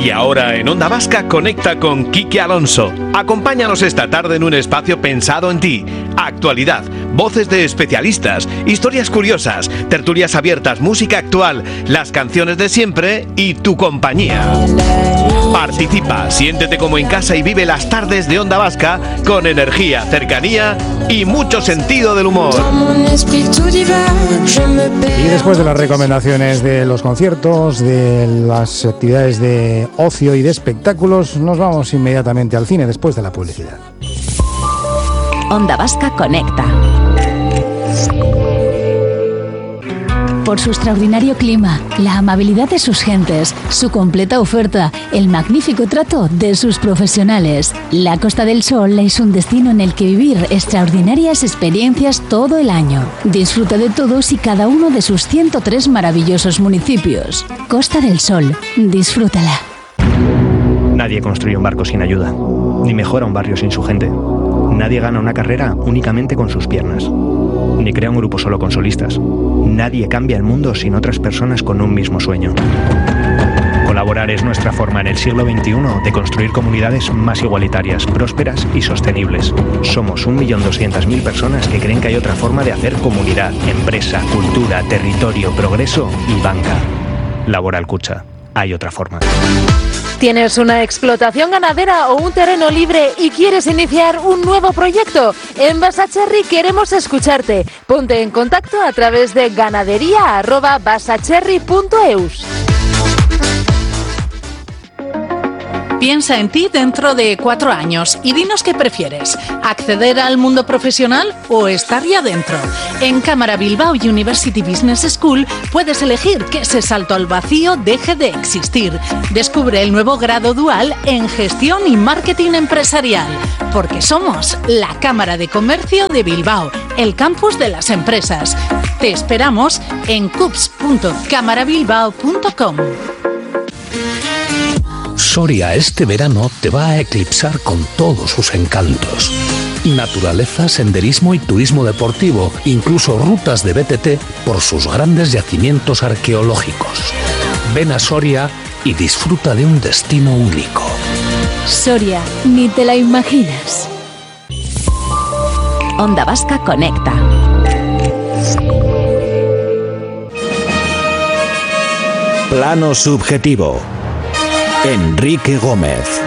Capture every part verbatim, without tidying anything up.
Y ahora en Onda Vasca conecta con Quique Alonso. Acompáñanos esta tarde en un espacio pensado en ti. Actualidad, voces de especialistas, historias curiosas, tertulias abiertas, música actual, las canciones de siempre y tu compañía. Participa, siéntete como en casa y vive las tardes de Onda Vasca con energía, cercanía y mucho sentido del humor. Y después de las recomendaciones de los conciertos, de las actividades de ocio y de espectáculos, nos vamos inmediatamente al cine después de la publicidad. Onda Vasca conecta. Por su extraordinario clima, la amabilidad de sus gentes, su completa oferta, el magnífico trato de sus profesionales. La Costa del Sol es un destino en el que vivir extraordinarias experiencias todo el año. Disfruta de todos y cada uno de sus ciento tres maravillosos municipios. Costa del Sol, disfrútala. Nadie construye un barco sin ayuda, ni mejora un barrio sin su gente. Nadie gana una carrera únicamente con sus piernas, ni crea un grupo solo con solistas. Nadie cambia el mundo sin otras personas con un mismo sueño. Colaborar es nuestra forma en el siglo veintiuno de construir comunidades más igualitarias, prósperas y sostenibles. Somos un millón doscientas mil personas que creen que hay otra forma de hacer comunidad, empresa, cultura, territorio, progreso y banca. Laboral Kutxa. Hay otra forma. ¿Tienes una explotación ganadera o un terreno libre y quieres iniciar un nuevo proyecto? En Basacherry queremos escucharte. Ponte en contacto a través de ganadería arroba basacherry punto eus. Piensa en ti dentro de cuatro años y dinos qué prefieres, acceder al mundo profesional o estar ya dentro. En Cámara Bilbao University Business School puedes elegir que ese salto al vacío deje de existir. Descubre el nuevo grado dual en Gestión y Marketing Empresarial, porque somos la Cámara de Comercio de Bilbao, el campus de las empresas. Te esperamos en cups punto cámara bilbao punto com. Soria este verano te va a eclipsar con todos sus encantos. Naturaleza, senderismo y turismo deportivo, incluso rutas de B T T por sus grandes yacimientos arqueológicos. Ven a Soria y disfruta de un destino único. Soria, ni te la imaginas. Onda Vasca conecta. Plano subjetivo. Enrique Gómez.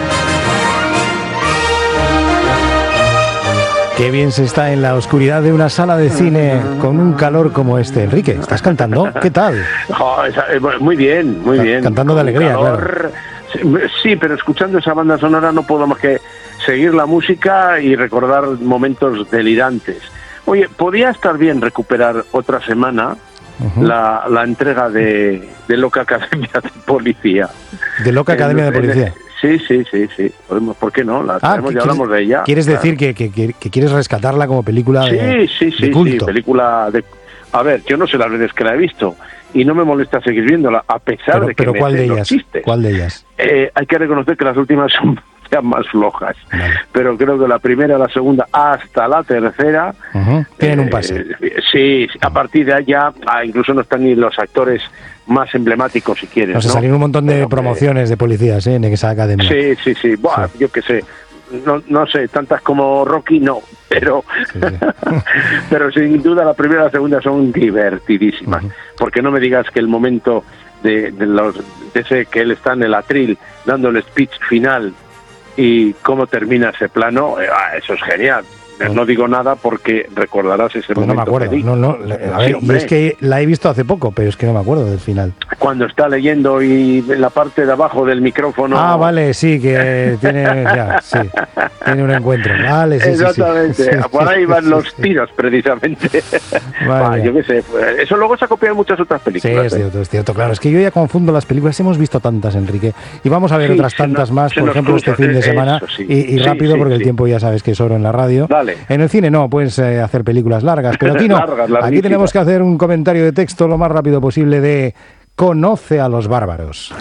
Qué bien se está en la oscuridad de una sala de cine con un calor como este. Enrique, ¿estás cantando? ¿Qué tal? Oh, esa, muy bien, muy bien. Cantando de alegría, calor, claro. Sí, pero escuchando esa banda sonora no puedo más que seguir la música y recordar momentos delirantes. Oye, podría estar bien recuperar otra semana uh-huh. la, la entrega de, de Loca Academia de Policía. ¿De Loca Academia de Policía? Sí, sí, sí, sí. Podemos, ¿por qué no? La ah, tenemos, ya hablamos de ella. ¿Quieres claro. decir que, que, que, que quieres rescatarla como película sí, de, sí, sí, de culto? Sí, película de... A ver, yo no sé las veces que la he visto y no me molesta seguir viéndola, a pesar pero, de que pero me ¿cuál de ellas? chistes. ¿Cuál de ellas? Eh, hay que reconocer que las últimas son ya más flojas, vale. Pero creo que la primera, la segunda, hasta la tercera... Uh-huh. Tienen eh, un pase. Eh, sí, a partir de allá ah, incluso no están ni los actores más emblemáticos, si quieres. O sea, ¿no? salieron un montón de pero promociones que... de policías ¿eh? en esa academia. Sí, sí, sí. Buah, sí. Yo qué sé. No, no sé, tantas como Rocky no, pero sí, sí. Pero sin duda la primera y la segunda son divertidísimas, uh-huh. Porque no me digas que el momento de, de, los, de ese que él está en el atril dando el speech final y cómo termina ese plano, eh, ah, eso es genial. No digo nada porque recordarás ese pues momento. No me acuerdo. Feliz. No, no, a ver, sí, y es que la he visto hace poco, pero es que no me acuerdo del final. Cuando está leyendo y en la parte de abajo del micrófono. Ah, vale, sí, que tiene, ya, sí, tiene un encuentro. Vale, sí, exactamente. Sí, sí, por ahí van sí, los sí. tiros, precisamente. Vale. Ah, yo qué sé. Eso luego se ha copiado en muchas otras películas. Sí, es cierto, ¿eh? es cierto. Claro, es que yo ya confundo las películas. Hemos visto tantas, Enrique, y vamos a ver sí, otras tantas nos, más, por ejemplo, este fin de semana. Eso, sí. Y, y sí, rápido, sí, porque sí. el tiempo ya sabes que es oro en la radio. Dale. En el cine no. Puedes eh, hacer películas largas, pero aquí no. Largas, aquí tenemos que hacer un comentario de texto lo más rápido posible de Conoce a los bárbaros.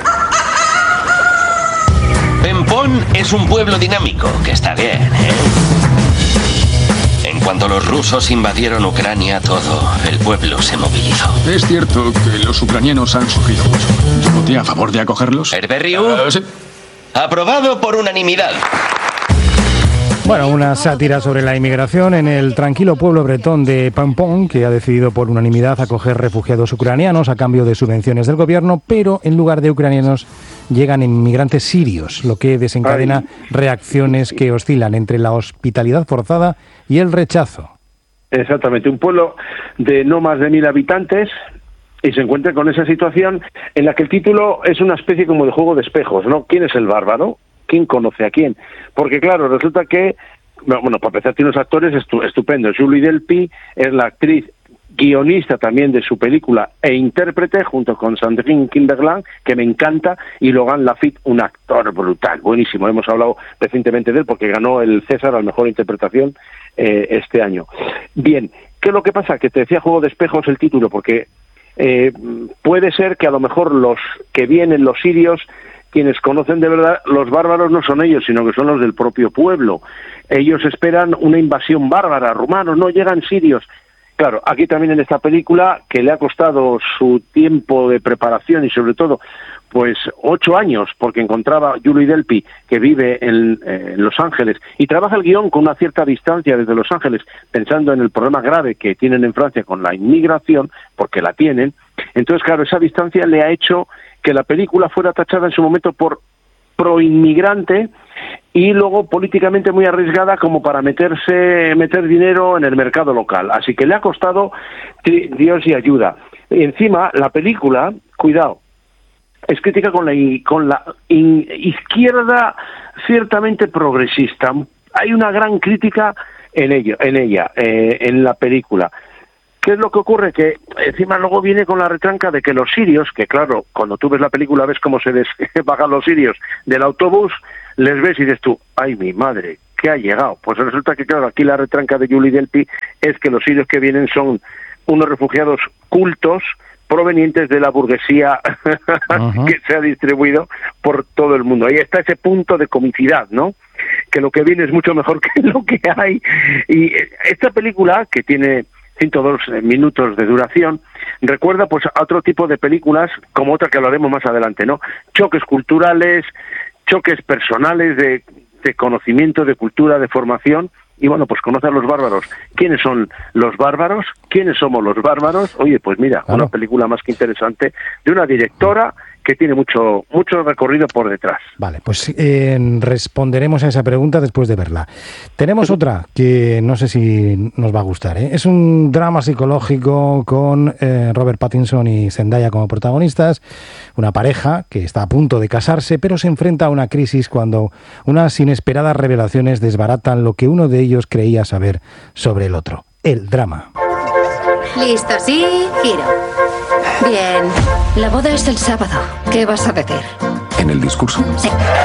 Pempón es un pueblo dinámico, que está bien, ¿eh? En cuanto los rusos invadieron Ucrania, todo el pueblo se movilizó. Es cierto que los ucranianos han sufrido mucho. ¿Yo voté a favor de acogerlos? ¿Herberriu? Uh, sí. Aprobado por unanimidad. Bueno, una sátira sobre la inmigración en el tranquilo pueblo bretón de Pampón, que ha decidido por unanimidad acoger refugiados ucranianos a cambio de subvenciones del gobierno, pero en lugar de ucranianos llegan inmigrantes sirios, lo que desencadena reacciones que oscilan entre la hospitalidad forzada y el rechazo. Exactamente, un pueblo de no más de mil habitantes y se encuentra con esa situación en la que el título es una especie como de juego de espejos, ¿no? ¿Quién es el bárbaro? ¿Quién conoce a quién? Porque claro, resulta que, bueno, para empezar tiene unos actores estu- estupendos. Julie Delpy es la actriz guionista también de su película e intérprete, junto con Sandrine Kiberlin, que me encanta, y Logan Lafitte, un actor brutal, buenísimo. Hemos hablado recientemente de él porque ganó el César a la mejor interpretación eh, este año. Bien, ¿qué es lo que pasa? Que te decía juego de espejos el título, porque eh, puede ser que a lo mejor los que vienen, los sirios, quienes conocen de verdad, los bárbaros no son ellos, sino que son los del propio pueblo. Ellos esperan una invasión bárbara, rumanos, no llegan sirios. Claro, aquí también en esta película, que le ha costado su tiempo de preparación y sobre todo, pues ocho años, porque encontraba Julie Delpy, que vive en, eh, en Los Ángeles, y trabaja el guión con una cierta distancia desde Los Ángeles, pensando en el problema grave que tienen en Francia con la inmigración, porque la tienen. Entonces, claro, esa distancia le ha hecho que la película fuera tachada en su momento por pro-inmigrante y luego políticamente muy arriesgada como para meterse meter dinero en el mercado local. Así que le ha costado Dios y ayuda. Y encima, la película, cuidado, es crítica con la, con la in, izquierda ciertamente progresista. Hay una gran crítica en ello, en ella, eh, en la película. ¿Qué es lo que ocurre? Que encima luego viene con la retranca de que los sirios, que claro, cuando tú ves la película ves cómo se des- bajan los sirios del autobús, les ves y dices tú, ¡ay, mi madre! ¿Qué ha llegado? Pues resulta que, claro, aquí la retranca de Julie Delpy es que los sirios que vienen son unos refugiados cultos provenientes de la burguesía uh-huh. que se ha distribuido por todo el mundo. Ahí está ese punto de comicidad, ¿no? Que lo que viene es mucho mejor que lo que hay. Y esta película, que tiene ciento dos minutos de duración, recuerda pues a otro tipo de películas, como otra que hablaremos más adelante, ¿no? Choques culturales, choques personales de, de conocimiento, de cultura, de formación, y bueno, pues conoce a los bárbaros. ¿Quiénes son los bárbaros? ¿Quiénes somos los bárbaros? Oye, pues mira, claro, una película más que interesante de una directora que tiene mucho mucho recorrido por detrás. Vale, pues eh, responderemos a esa pregunta después de verla. Tenemos otra que no sé si nos va a gustar, ¿eh? Es un drama psicológico con eh, Robert Pattinson y Zendaya como protagonistas, una pareja que está a punto de casarse, pero se enfrenta a una crisis cuando unas inesperadas revelaciones desbaratan lo que uno de ellos creía saber sobre el otro. El drama. Listo, sí, giro. Bien. La boda es el sábado. ¿Qué vas a decir? ¿En el discurso? Sí.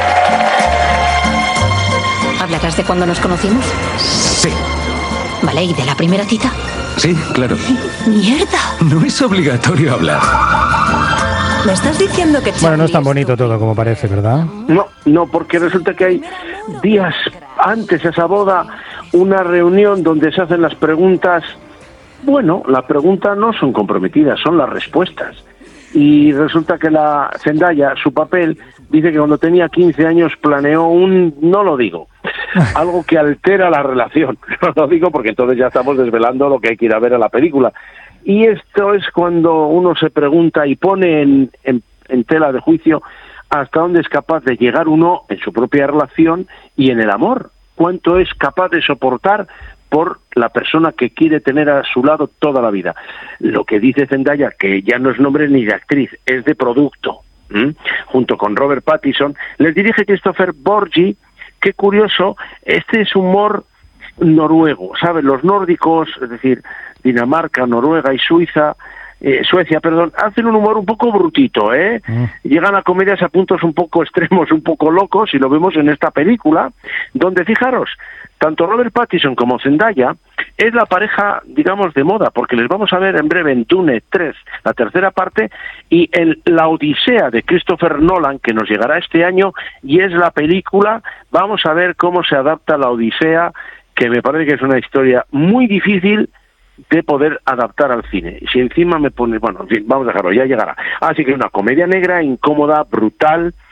¿Hablarás de cuando nos conocimos? Sí. Vale, ¿y de la primera cita? Sí, claro. ¡Mierda! No es obligatorio hablar. ¿Me estás diciendo que... Bueno, no es tan bonito todo como parece, ¿verdad? No, no, porque resulta que hay días antes de esa boda una reunión donde se hacen las preguntas. Bueno, las preguntas no son comprometidas, son las respuestas. Y resulta que la Zendaya, su papel, dice que cuando tenía quince años planeó un, no lo digo, algo que altera la relación. No lo digo porque entonces ya estamos desvelando lo que hay que ir a ver a la película. Y esto es cuando uno se pregunta y pone en, en, en tela de juicio hasta dónde es capaz de llegar uno en su propia relación y en el amor. Cuánto es capaz de soportar por la persona que quiere tener a su lado toda la vida. Lo que dice Zendaya, que ya no es nombre ni de actriz, es de producto, ¿Mm? junto con Robert Pattinson, les dirige Christopher Borgi. Qué curioso, este es humor noruego, ¿sabes? Los nórdicos, es decir, Dinamarca, Noruega y Suiza, eh, Suecia, perdón, hacen un humor un poco brutito, ¿eh? Mm. Llegan a comedias a puntos un poco extremos, un poco locos, y lo vemos en esta película, donde, fijaros, tanto Robert Pattinson como Zendaya es la pareja, digamos, de moda, porque les vamos a ver en breve en Dune tres, la tercera parte, y en La Odisea de Christopher Nolan, que nos llegará este año, y es la película, vamos a ver cómo se adapta La Odisea, que me parece que es una historia muy difícil de poder adaptar al cine. Si encima me pone, bueno, en fin, vamos a dejarlo, ya llegará. Así que una comedia negra, incómoda, brutal.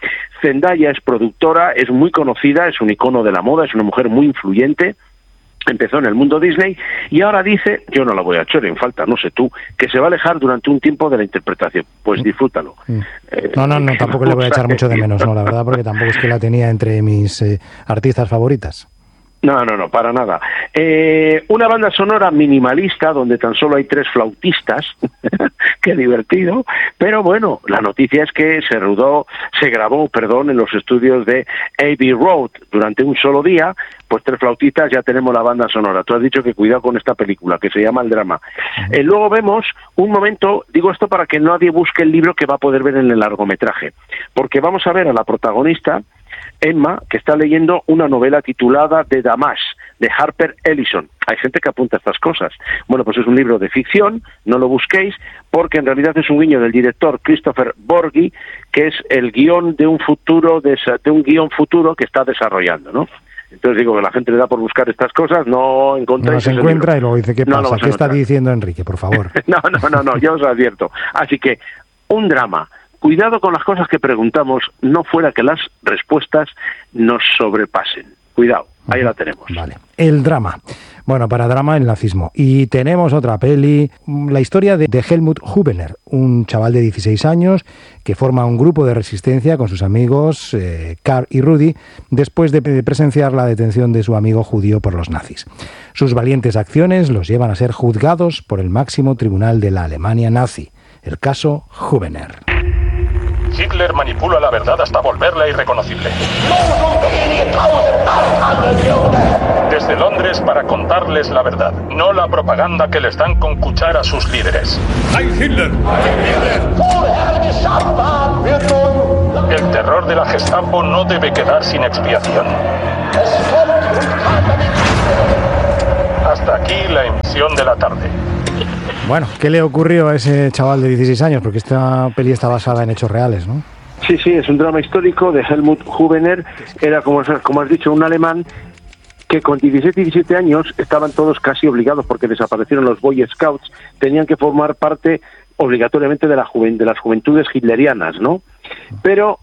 Zendaya es productora, es muy conocida, es un icono de la moda, es una mujer muy influyente. Empezó en el mundo Disney y ahora dice, yo no la voy a echar en falta, no sé tú, que se va a alejar durante un tiempo de la interpretación. Pues disfrútalo. Mm. Eh, no, no, no, tampoco le voy a echar mucho de menos, no, la verdad, porque tampoco es que la tenía entre mis eh, artistas favoritas. No, no, no, para nada. Eh, una banda sonora minimalista donde tan solo hay tres flautistas, qué divertido, pero bueno, la noticia es que se rodó, se grabó, perdón, en los estudios de Abbey Road durante un solo día, pues tres flautistas, ya tenemos la banda sonora. Tú has dicho que cuidado con esta película, que se llama El Drama. Eh, luego vemos un momento, digo esto para que nadie busque el libro que va a poder ver en el largometraje, porque vamos a ver a la protagonista, Emma, que está leyendo una novela titulada The Damash, de Harper Ellison. Hay gente que apunta estas cosas. Bueno, pues es un libro de ficción, no lo busquéis, porque en realidad es un guiño del director Christopher Borghi, que es el guión de un futuro, de, de un guión futuro que está desarrollando, ¿no? Entonces digo que la gente le da por buscar estas cosas, no encontráis. No se encuentra y luego dice, ¿qué no pasa? ¿Qué está diciendo Enrique, por favor? no, no, no, no, yo os advierto. Así que, un drama. Cuidado con las cosas que preguntamos, no fuera que las respuestas nos sobrepasen. Cuidado, ahí la tenemos. Vale. El drama. Bueno, para drama el nazismo. Y tenemos otra peli, la historia de, de Helmut Hubener, un chaval de dieciséis años que forma un grupo de resistencia con sus amigos eh, Karl y Rudi después de presenciar la detención de su amigo judío por los nazis. Sus valientes acciones los llevan a ser juzgados por el máximo tribunal de la Alemania nazi, el caso Hubener. Hitler manipula la verdad hasta volverla irreconocible. Desde Londres para contarles la verdad, no la propaganda que les dan con cuchara a sus líderes. ¡Heil Hitler! El terror de la Gestapo no debe quedar sin expiación. Hasta aquí la emisión de la tarde. Bueno, ¿qué le ocurrió a ese chaval de dieciséis años? Porque esta peli está basada en hechos reales, ¿no? Sí, sí, es un drama histórico de Helmut Hubener. Era, como, como has dicho, un alemán que con diecisiete y diecisiete años estaban todos casi obligados, porque desaparecieron los Boy Scouts, tenían que formar parte obligatoriamente de, la juven, de las juventudes hitlerianas, ¿no? Pero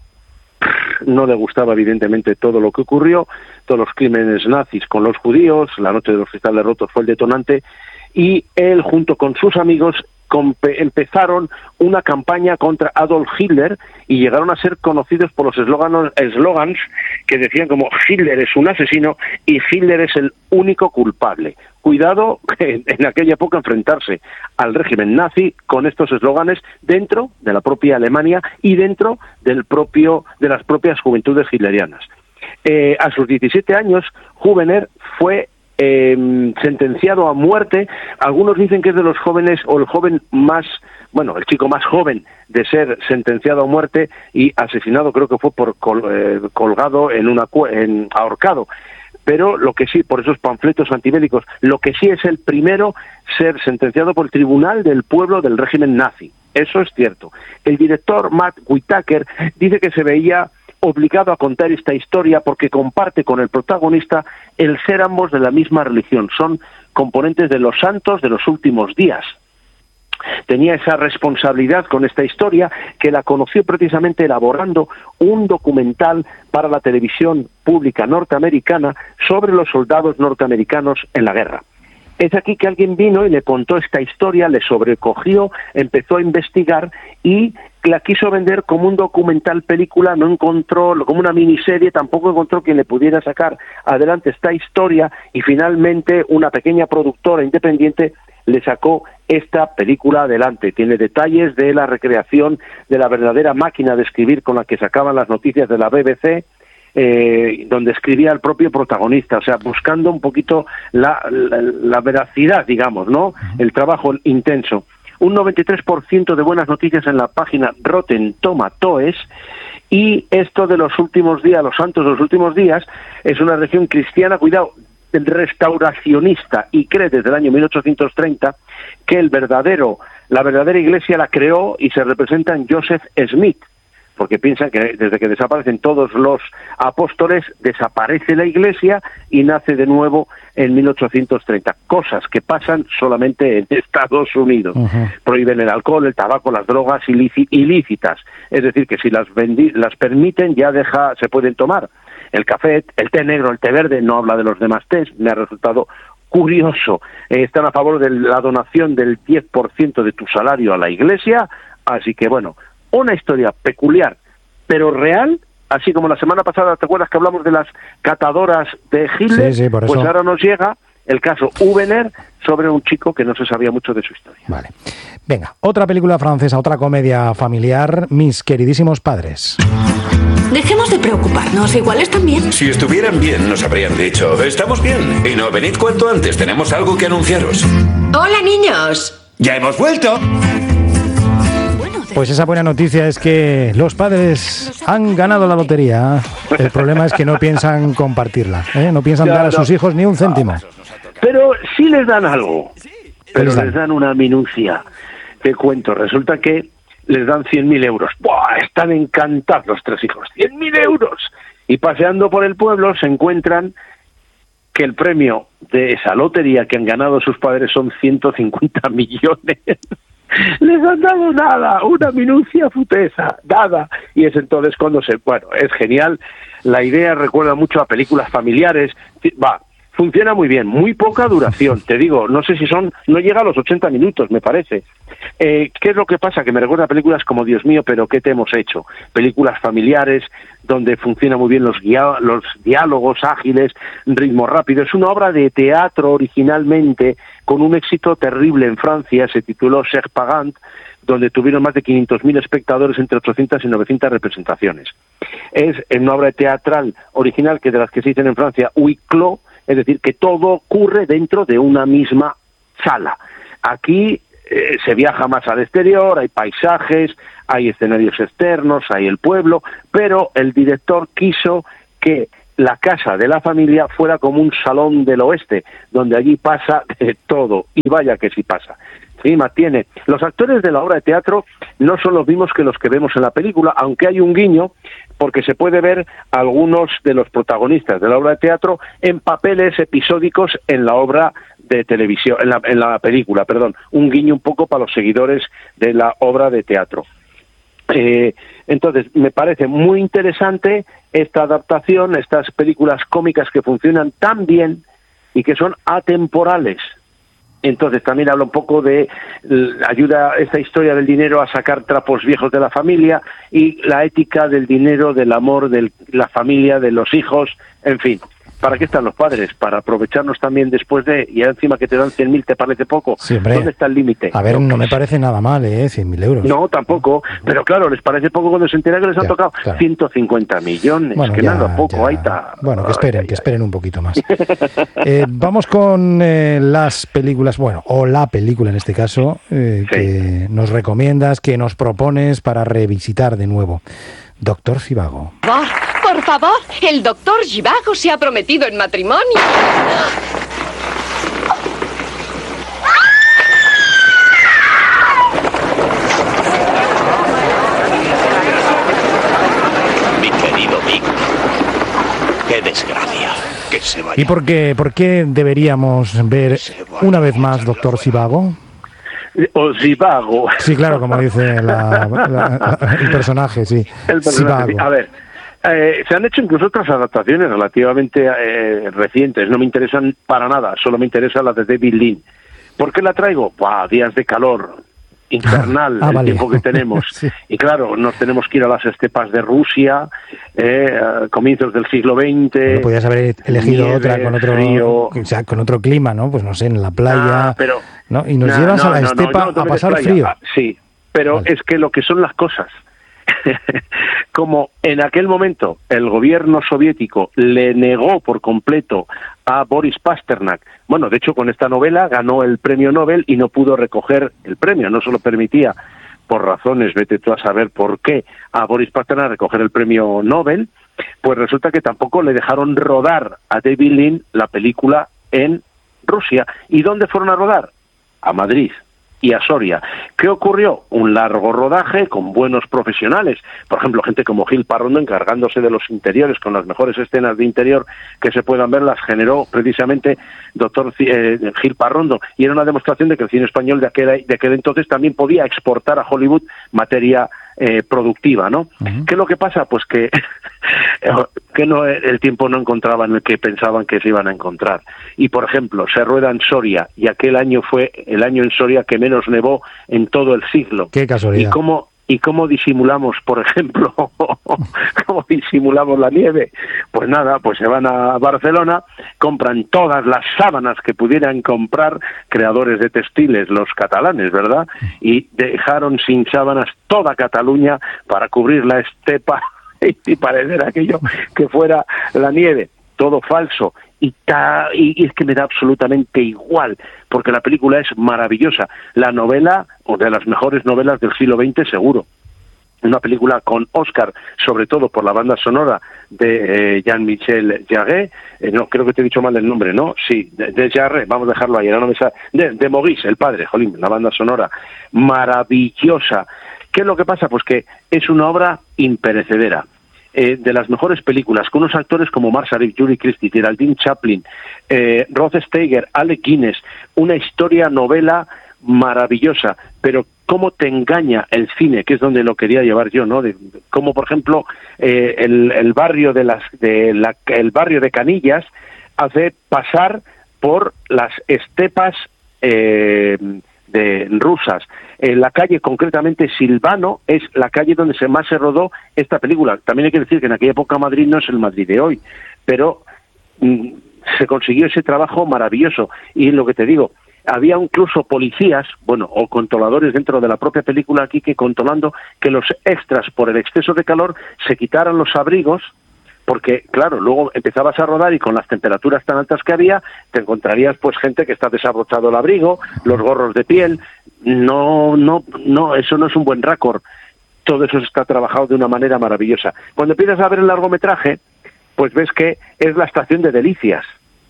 no le gustaba evidentemente todo lo que ocurrió, todos los crímenes nazis con los judíos, la noche de los cristales rotos fue el detonante, y él junto con sus amigos empezaron una campaña contra Adolf Hitler y llegaron a ser conocidos por los eslogans que decían como Hitler es un asesino y Hitler es el único culpable. Cuidado en aquella época enfrentarse al régimen nazi con estos eslóganes dentro de la propia Alemania y dentro del propio de las propias juventudes hitlerianas. Eh, a sus diecisiete años, Hubener fue Eh, sentenciado a muerte. Algunos dicen que es de los jóvenes o el joven más, bueno, el chico más joven de ser sentenciado a muerte y asesinado, creo que fue por col, eh, colgado en una en, ahorcado. Pero lo que sí, por esos panfletos antibélicos, lo que sí es el primero ser sentenciado por el Tribunal del Pueblo del régimen nazi. Eso es cierto. El director Matt Whitaker dice que se veía obligado a contar esta historia porque comparte con el protagonista el ser ambos de la misma religión, son componentes de los santos de los últimos días. Tenía esa responsabilidad con esta historia que la conoció precisamente elaborando un documental para la televisión pública norteamericana sobre los soldados norteamericanos en la guerra. Es aquí que alguien vino y le contó esta historia, le sobrecogió, empezó a investigar y la quiso vender como un documental película, no encontró, como una miniserie, tampoco encontró quien le pudiera sacar adelante esta historia y finalmente una pequeña productora independiente le sacó esta película adelante. Tiene detalles de la recreación de la verdadera máquina de escribir con la que sacaban las noticias de la B B C, Eh, donde escribía el propio protagonista, o sea, buscando un poquito la, la, la veracidad, digamos, ¿no? El trabajo intenso. Un noventa y tres por ciento de buenas noticias en la página Rotten Tomatoes, y esto de los últimos días, los santos de los últimos días, es una religión cristiana, cuidado, restauracionista, y cree desde el año mil ochocientos treinta que el verdadero, la verdadera iglesia la creó y se representa en Joseph Smith. porque piensan que desde que desaparecen todos los apóstoles, desaparece la Iglesia y nace de nuevo en mil ochocientos treinta. Cosas que pasan solamente en Estados Unidos. Uh-huh. Prohíben el alcohol, el tabaco, las drogas ilícitas. Es decir, que si las, vendi- las permiten, ya deja, se pueden tomar. El café, el té negro, el té verde, no habla de los demás tés, me ha resultado curioso. Eh, están a favor de la donación del diez por ciento de tu salario a la Iglesia, así que bueno, una historia peculiar, pero real, así como la semana pasada, ¿te acuerdas que hablamos de las catadoras de Hitler? Sí, sí, por eso. Pues ahora nos llega el caso Hubener sobre un chico que no se sabía mucho de su historia. Vale. Venga, otra película francesa, otra comedia familiar, Mis queridísimos padres. Dejemos de preocuparnos, igual están bien. Si estuvieran bien, nos habrían dicho, estamos bien. Y no, venid cuanto antes, tenemos algo que anunciaros. Hola, niños. ¡Ya hemos vuelto! Pues esa buena noticia es que los padres han ganado la lotería. El problema es que no piensan compartirla, ¿eh? No piensan Ya, dar a no. sus hijos ni un céntimo. Pero sí les dan algo, pero les dan? les dan una minucia. Te cuento, resulta que les dan cien mil euros. ¡Buah! Están encantados los tres hijos. ¡cien mil euros! Y paseando por el pueblo se encuentran que el premio de esa lotería que han ganado sus padres son ciento cincuenta millones. Les han dado nada, una minucia futesa, nada. Y es entonces cuando se... Bueno, es genial. La idea recuerda mucho a películas familiares. Va, funciona muy bien, muy poca duración. Te digo, no sé si son... No llega a los ochenta minutos, me parece. Eh, ¿Qué es lo que pasa? Que me recuerda a películas como Dios mío, pero ¿qué te hemos hecho? Películas familiares donde funcionan muy bien los, guia- los diálogos ágiles, ritmo rápido. Es una obra de teatro originalmente con un éxito terrible en Francia, se tituló Serpagant, donde tuvieron más de quinientos mil espectadores entre ochocientas y novecientas representaciones. Es una obra teatral original que de las que se dicen en Francia huis clos, es decir, que todo ocurre dentro de una misma sala. Aquí eh, se viaja más al exterior, hay paisajes, hay escenarios externos, hay el pueblo, pero el director quiso que la casa de la familia fuera como un salón del oeste, donde allí pasa de todo, y vaya que sí pasa. Encima tiene, los actores de la obra de teatro no son los mismos que los que vemos en la película, aunque hay un guiño, porque se puede ver a algunos de los protagonistas de la obra de teatro en papeles episódicos en la obra de televisión, en la, en la película, perdón, un guiño un poco para los seguidores de la obra de teatro. Eh, entonces, me parece muy interesante esta adaptación, estas películas cómicas que funcionan tan bien y que son atemporales. Entonces también habla un poco de, ayuda esta historia del dinero a sacar trapos viejos de la familia y la ética del dinero, del amor, de la familia, de los hijos, en fin. ¿Para qué están los padres? Para aprovecharnos también después de, y encima que te dan cien mil, ¿te parece poco? Sí, hombre. ¿Dónde está el límite? A ver, no me parece nada mal, ¿eh? cien mil euros. No, tampoco. Pero claro, les parece poco cuando se entera que les han Ya, tocado claro. ciento cincuenta millones. Bueno, que ya, nada, poco, ya. ahí está. Bueno, que esperen, Ay, que esperen un poquito más. Eh, vamos con eh, las películas, bueno, o la película en este caso, eh, Sí. que nos recomiendas, que nos propones para revisitar de nuevo. Doctor Zhivago. Por, por favor, el doctor Zhivago se ha prometido en matrimonio. Mi querido Vic, qué desgracia que se vaya. ¿Y por qué, por qué deberíamos ver una vez más Doctor Zhivago? O Zhivago. Sí, claro, como dice la- la- el personaje, sí. El personaje, sí. Zhivago. A ver, eh, se han hecho incluso otras adaptaciones relativamente eh, recientes. No me interesan para nada, solo me interesa la de David Lean. ¿Por qué la traigo? Buah, días de calor infernal, Ah, el vale. tiempo que tenemos. Sí. Y claro, nos tenemos que ir a las estepas de Rusia, eh, a comienzos del siglo veinte. No podías haber elegido nieve, otra con otro, frío. o sea, con otro clima, ¿no? Pues no sé, en la playa, Ah, pero, ¿no? Y nos No, llevas no, a la no, no, estepa no, no a me pasar desplaya. frío. Ah, sí, pero Vale. es que lo que son las cosas, como en aquel momento el gobierno soviético le negó por completo a Boris Pasternak, bueno, de hecho con esta novela ganó el premio Nobel y no pudo recoger el premio, no se lo permitía por razones, vete tú a saber por qué, a Boris Pasternak recoger el premio Nobel, pues resulta que tampoco le dejaron rodar a David Lean la película en Rusia. ¿Y dónde fueron a rodar? A Madrid. y a Soria. ¿Qué ocurrió? Un largo rodaje con buenos profesionales, por ejemplo, gente como Gil Parrondo encargándose de los interiores, con las mejores escenas de interior que se puedan ver, las generó precisamente doctor eh, Gil Parrondo, y era una demostración de que el cine español de aquel, de aquel entonces también podía exportar a Hollywood materia eh, productiva, ¿no? Uh-huh. ¿Qué es lo que pasa? Pues que, que no, el tiempo no encontraba en el que pensaban que se iban a encontrar. Y, por ejemplo, se rueda en Soria, y aquel año fue el año en Soria que menos nevó en todo el siglo. ¡Qué casualidad! ¿Y cómo, y cómo disimulamos, por ejemplo, cómo disimulamos la nieve? Pues nada, pues se van a Barcelona, compran todas las sábanas que pudieran comprar, creadores de textiles, los catalanes, ¿verdad? Y dejaron sin sábanas toda Cataluña para cubrir la estepa y parecer aquello que fuera la nieve. Todo falso. Y, ta, y, y es que me da absolutamente igual, porque la película es maravillosa. La novela, o de las mejores novelas del siglo veinte, seguro. Una película con Oscar, sobre todo por la banda sonora de eh, Jean-Michel Jarre, eh, no, creo que te he dicho mal el nombre, ¿no? Sí, de, de Jarre, vamos a dejarlo ahí, no me sale, de, de Maurice, el padre, jolín, la banda sonora, maravillosa. ¿Qué es lo que pasa? Pues que es una obra imperecedera. Eh, de las mejores películas, con unos actores como Mark Sharif, Julie Christie, Geraldine Chaplin, eh, Rod Steiger, Alec Guinness, una historia, novela maravillosa, pero cómo te engaña el cine, que es donde lo quería llevar yo, ¿no? De, como por ejemplo eh, el, el barrio de las de la, el barrio de Canillas hace pasar por las estepas eh, de rusas. En la calle, concretamente Silvano, es la calle donde se más se rodó esta película. También hay que decir que en aquella época Madrid no es el Madrid de hoy, pero mm, se consiguió ese trabajo maravilloso. Y lo que te digo, había incluso policías, bueno, o controladores dentro de la propia película aquí, que controlando que los extras, por el exceso de calor, se quitaran los abrigos, porque, claro, luego empezabas a rodar y con las temperaturas tan altas que había, te encontrarías, pues, gente que está desabrochado el abrigo, los gorros de piel. No, no, no, eso no es un buen récord. Todo eso está trabajado de una manera maravillosa. Cuando empiezas a ver el largometraje, pues ves que es la estación de Delicias.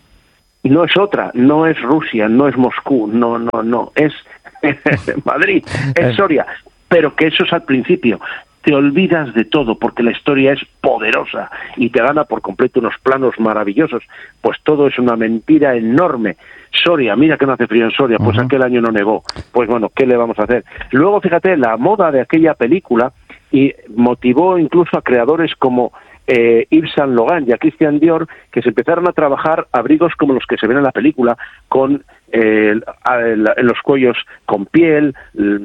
Y no es otra, no es Rusia, no es Moscú, no, no, no, es Madrid, es Soria. Pero que eso es al principio. Te olvidas de todo porque la historia es poderosa y te gana por completo unos planos maravillosos. Pues todo es una mentira enorme. Soria, mira que no hace frío en Soria, pues uh-huh. aquel año no nevó. Pues bueno, ¿qué le vamos a hacer? Luego, fíjate, la moda de aquella película y motivó incluso a creadores como eh, Yves Saint Laurent y a Christian Dior, que se empezaron a trabajar abrigos como los que se ven en la película, con eh, en los cuellos con piel,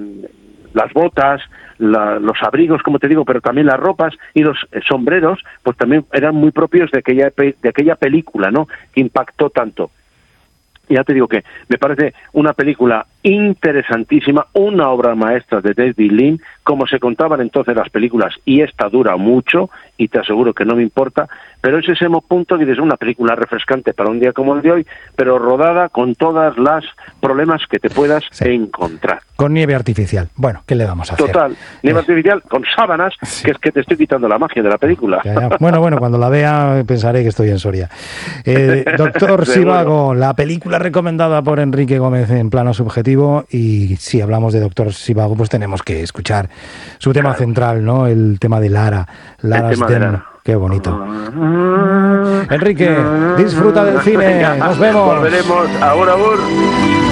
las botas, la, los abrigos, como te digo, pero también las ropas y los eh, sombreros, pues también eran muy propios de aquella de aquella película, ¿no? Que impactó tanto. Ya te digo que me parece una película interesantísima, una obra maestra de David Lean, como se contaban entonces las películas, y esta dura mucho, y te aseguro que no me importa, pero es ese punto que dices, una película refrescante para un día como el de hoy, pero rodada con todas las problemas que te puedas sí. encontrar. Con nieve artificial. Bueno, ¿qué le vamos a hacer? Total, nieve eh. artificial con sábanas, sí. que es que te estoy quitando la magia de la película. Ya, ya. Bueno, bueno, cuando la vea pensaré que estoy en Soria. Eh, doctor Zhivago, la película recomendada por Enrique Gómez en Plano Subjetivo, y si hablamos de doctor Zhivago, pues tenemos que escuchar su tema claro. central, ¿no? El tema de Lara. Lara Stern. Qué bonito. Enrique, disfruta del cine. Nos vemos. Volveremos. Ahora, ahora.